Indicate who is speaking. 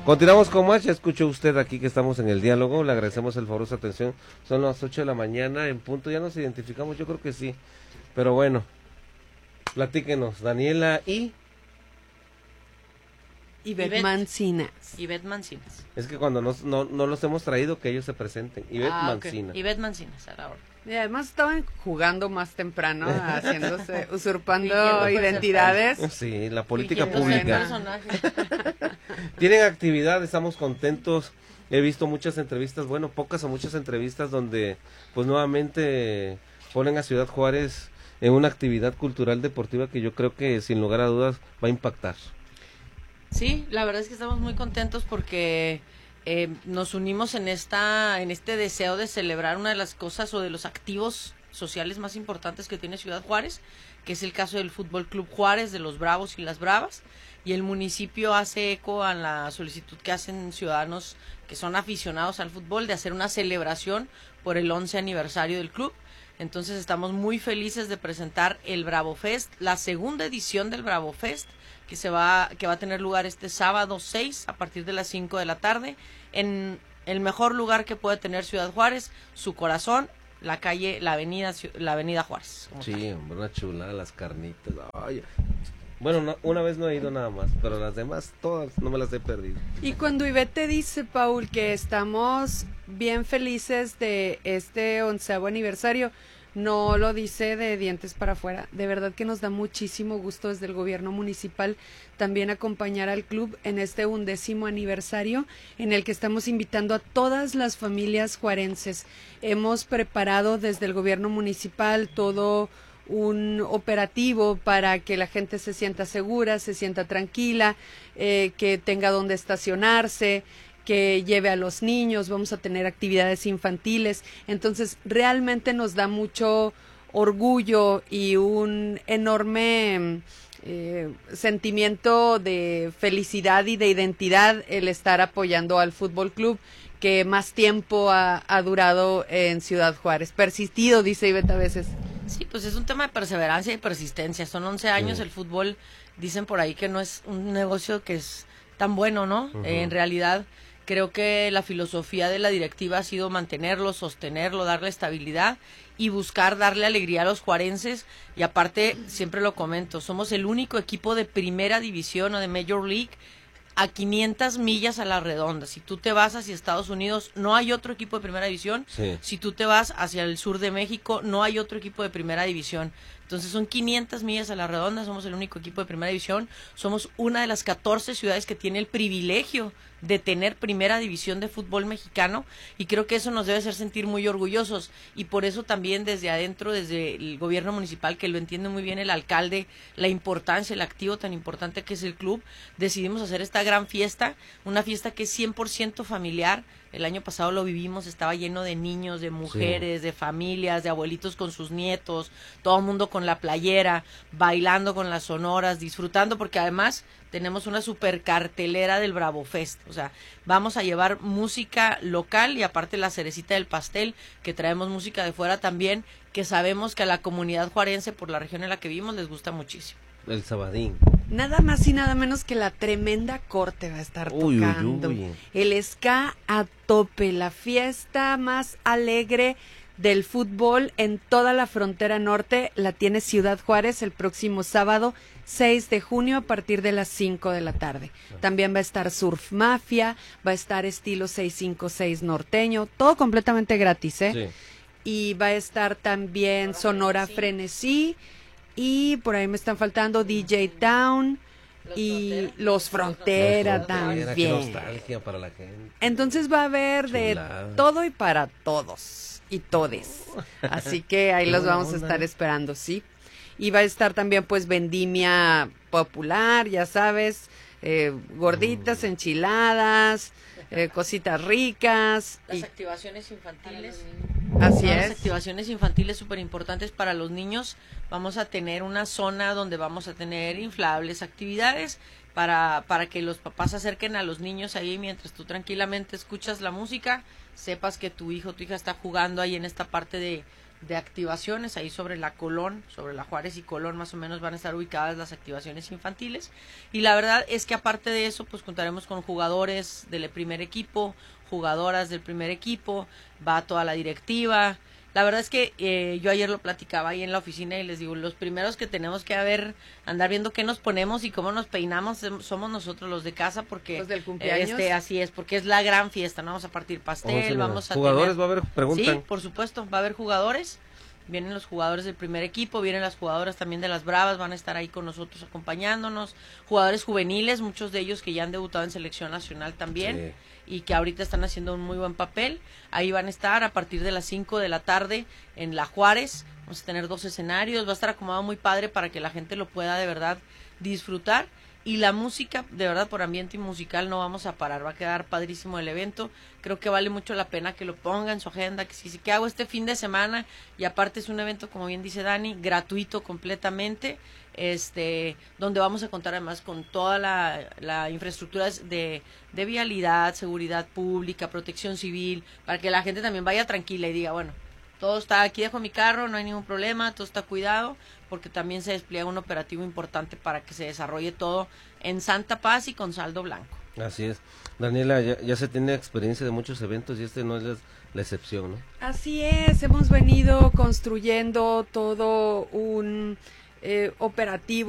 Speaker 1: Continuamos con más, ya escuchó usted aquí que estamos en el diálogo, le agradecemos el favor de su atención, son las 8 de la mañana en punto, ya nos identificamos, yo creo que sí, pero bueno, platíquenos, Daniela y...
Speaker 2: Ivette Mancinas.
Speaker 3: Ivette Mancinas.
Speaker 1: Es que cuando no los hemos traído, que ellos se presenten. Ivette Mancinas.
Speaker 3: Okay. Ivette Mancinas, a la hora.
Speaker 2: Y además estaban jugando más temprano, usurpando identidades.
Speaker 1: Sí, la política pública. Tienen actividad, estamos contentos. He visto muchas entrevistas, bueno, pocas o muchas entrevistas donde pues nuevamente ponen a Ciudad Juárez en una actividad cultural deportiva que yo creo que sin lugar a dudas va a impactar.
Speaker 3: Sí, la verdad es que estamos muy contentos porque nos unimos en este deseo de celebrar una de las cosas o de los activos sociales más importantes que tiene Ciudad Juárez, que es el caso del Fútbol Club Juárez, de los Bravos y las Bravas, y el municipio hace eco a la solicitud que hacen ciudadanos que son aficionados al fútbol de hacer una celebración por el 11 aniversario del club. Entonces estamos muy felices de presentar el Bravo Fest, la segunda edición del Bravo Fest, que va a tener lugar este sábado 6 a partir de las 5 de la tarde en el mejor lugar que puede tener Ciudad Juárez, su corazón, la avenida Juárez.
Speaker 1: Sí, hombre, una chulada, las carnitas. Ay. Bueno, una vez no he ido nada más, pero las demás todas no me las he perdido.
Speaker 2: Y cuando Ivette te dice, Paul, que estamos bien felices de este 11º aniversario, no lo dice de dientes para afuera. De verdad que nos da muchísimo gusto desde el gobierno municipal también acompañar al club en este 11º aniversario en el que estamos invitando a todas las familias juarenses. Hemos preparado desde el gobierno municipal todo un operativo para que la gente se sienta segura, se sienta tranquila, que tenga donde estacionarse, que lleve a los niños, vamos a tener actividades infantiles, entonces realmente nos da mucho orgullo y un enorme sentimiento de felicidad y de identidad el estar apoyando al Fútbol Club que más tiempo ha durado en Ciudad Juárez, persistido, dice Ivette a veces.
Speaker 3: Sí, pues es un tema de perseverancia y persistencia, son 11 años, el fútbol, dicen por ahí que no es un negocio que es tan bueno, ¿no? En realidad creo que la filosofía de la directiva ha sido mantenerlo, sostenerlo, darle estabilidad y buscar darle alegría a los juarenses. Y aparte, siempre lo comento, somos el único equipo de primera división o de Major League a 500 millas a la redonda. Si tú te vas hacia Estados Unidos, no hay otro equipo de primera división.
Speaker 1: Sí.
Speaker 3: Si tú te vas hacia el sur de México, no hay otro equipo de primera división. Entonces son 500 millas a la redonda, somos el único equipo de primera división, somos una de las 14 ciudades que tiene el privilegio de tener primera división de fútbol mexicano y creo que eso nos debe hacer sentir muy orgullosos y por eso también desde adentro, desde el gobierno municipal, que lo entiende muy bien el alcalde, la importancia, el activo tan importante que es el club, decidimos hacer esta gran fiesta, una fiesta que es 100% familiar. El año pasado lo vivimos, estaba lleno de niños, de mujeres, de familias, de abuelitos con sus nietos, todo el mundo con la playera, bailando con las sonoras, disfrutando, porque además tenemos una super cartelera del Bravo Fest, o sea, vamos a llevar música local y aparte la cerecita del pastel, que traemos música de fuera también, que sabemos que a la comunidad juarense, por la región en la que vivimos, les gusta muchísimo.
Speaker 1: El sabadín.
Speaker 2: Nada más y nada menos que la Tremenda Corte va a estar tocando. El ska a tope, la fiesta más alegre del fútbol en toda la frontera norte la tiene Ciudad Juárez el próximo sábado 6 de junio a partir de las 5 de la tarde. También va a estar Surf Mafia, va a estar Estilo 656 norteño, todo completamente gratis, ¿eh?
Speaker 1: Sí.
Speaker 2: Y va a estar también Sonora Frenesí. Y por ahí me están faltando DJ Town y Los Frontera también.
Speaker 1: Qué nostalgia para la gente.
Speaker 2: Entonces va a haber de todo y para todos y todes. Así que ahí los vamos a estar esperando, ¿sí? Y va a estar también pues vendimia popular, ya sabes, gorditas, enchiladas, cositas ricas.
Speaker 3: Las activaciones infantiles.
Speaker 2: Así
Speaker 3: Las
Speaker 2: es.
Speaker 3: activaciones infantiles súper importantes para los niños. Vamos a tener una zona donde vamos a tener inflables, actividades para que los papás se acerquen a los niños ahí mientras tú tranquilamente escuchas la música, sepas que tu hijo o tu hija está jugando ahí en esta parte de activaciones ahí sobre la Colón, sobre la Juárez y Colón más o menos van a estar ubicadas las activaciones infantiles, y la verdad es que aparte de eso pues contaremos con jugadores del primer equipo, jugadoras del primer equipo, va toda la directiva. La verdad es que yo ayer lo platicaba ahí en la oficina y les digo, los primeros que tenemos que andar viendo qué nos ponemos y cómo nos peinamos somos nosotros los de casa, porque
Speaker 2: los del cumpleaños.
Speaker 3: Así es, porque es la gran fiesta, ¿no? Vamos a partir pastel, vamos a
Speaker 1: jugadores
Speaker 3: tener...
Speaker 1: va a haber, preguntan.
Speaker 3: Sí, por supuesto, va a haber jugadores. Vienen los jugadores del primer equipo, vienen las jugadoras también de las Bravas, van a estar ahí con nosotros acompañándonos, jugadores juveniles, muchos de ellos que ya han debutado en selección nacional también, y que ahorita están haciendo un muy buen papel. Ahí van a estar a partir de las 5 de la tarde en la Juárez, vamos a tener 2 escenarios, va a estar acomodado muy padre para que la gente lo pueda de verdad disfrutar. Y la música, de verdad, por ambiente y musical no vamos a parar, va a quedar padrísimo el evento. Creo que vale mucho la pena que lo ponga en su agenda, que si ¿qué hago este fin de semana? Y aparte es un evento, como bien dice Dani, gratuito completamente, donde vamos a contar además con toda la infraestructura de vialidad, seguridad pública, protección civil, para que la gente también vaya tranquila y diga, bueno, todo está aquí, dejo mi carro, no hay ningún problema, todo está cuidado, porque también se despliega un operativo importante para que se desarrolle todo en santa paz y con saldo blanco.
Speaker 1: Así es. Daniela, ya se tiene experiencia de muchos eventos y este no es la excepción, ¿no?
Speaker 2: Así es, hemos venido construyendo todo un operativo